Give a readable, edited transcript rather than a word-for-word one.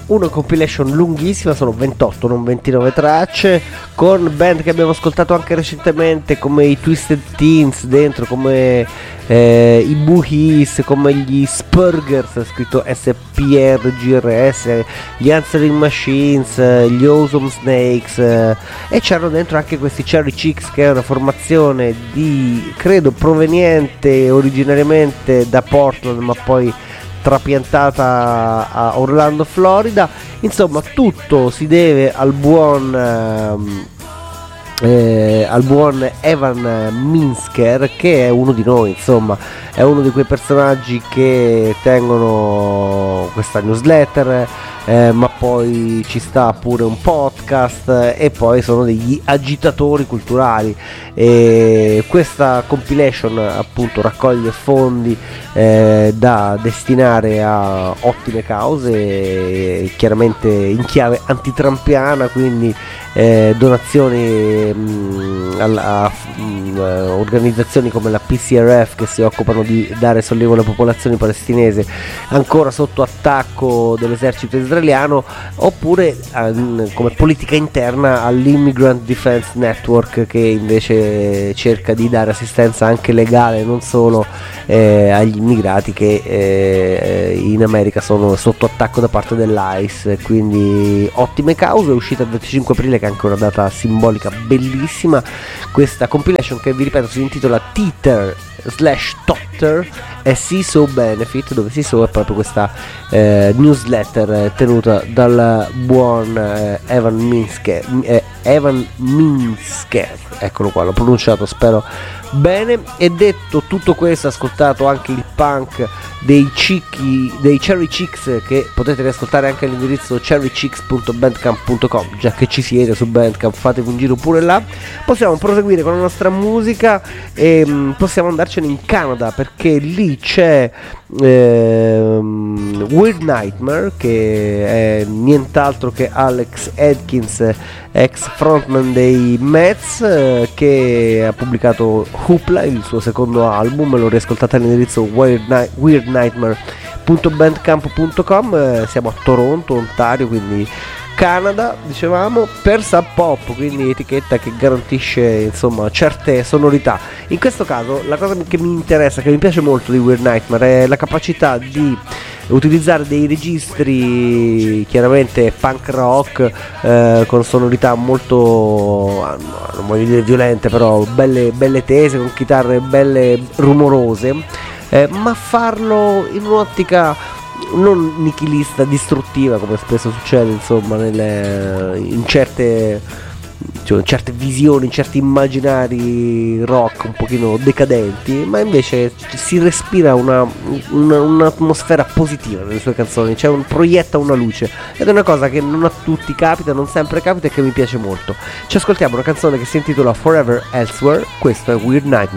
una compilation lunghissima, sono 28 non 29 tracce, con band che abbiamo ascoltato anche recentemente come i Twisted Teens dentro, come i Boohies, come gli Spurgers, scritto SPRGRS, gli Answering Machines, gli Awesome Snakes, e c'erano dentro anche questi Cherry Chicks, che è una formazione credo proveniente originariamente da Portland ma poi trapiantata a Orlando, Florida. Insomma, tutto si deve al buon Evan Minsker, che è uno di noi, insomma è uno di quei personaggi che tengono questa newsletter, ma poi ci sta pure un podcast, e poi sono degli agitatori culturali, e questa compilation appunto raccoglie fondi da destinare a ottime cause, chiaramente in chiave antitrampiana, quindi donazioni a organizzazioni come la PCRF, che si occupano di dare sollievo alle popolazioni palestinesi ancora sotto attacco dell'esercito israeliano, oppure come politica interna all'Immigrant Defense Network, che invece cerca di dare assistenza anche legale, non solo agli immigrati che in America sono sotto attacco da parte dell'ICE. Quindi ottime cause. È uscita il 25 aprile, che è anche una data simbolica bellissima, questa compilation, che vi ripeto si intitola Teeter/Totter e CISO Benefit, dove CISO è proprio questa newsletter tenuta dal buon Evan Minsker, eccolo qua, l'ho pronunciato spero bene. E detto tutto questo, ascoltato anche il punk dei Cherry Chicks, che potete riascoltare anche all'indirizzo cherrychicks.bandcamp.com. già che ci siete su Bandcamp, fatevi un giro pure là. Possiamo proseguire con la nostra musica e possiamo andarcene in Canada, perché lì c'è Weird Nightmare, che è nient'altro che Alex Atkins, ex frontman dei Mets, che ha pubblicato Hoopla, il suo secondo album. Lo riascoltate all'indirizzo weirdnightmare.bandcamp.com. Siamo a Toronto, Ontario, quindi Canada, dicevamo, per Sub Pop, quindi etichetta che garantisce insomma certe sonorità. In questo caso la cosa che mi interessa, che mi piace molto di Weird Nightmare, è la capacità di utilizzare dei registri chiaramente punk rock, con sonorità molto, non voglio dire violente, però belle tese, con chitarre belle rumorose, ma farlo in un'ottica non nichilista, distruttiva, come spesso succede insomma in certe visioni, in certi immaginari rock un pochino decadenti, ma invece si respira un'atmosfera positiva nelle sue canzoni, proietta una luce, ed è una cosa che non a tutti capita, non sempre capita, e che mi piace molto. Ci ascoltiamo una canzone che si intitola Forever Elsewhere. Questo è Weird Nightmare.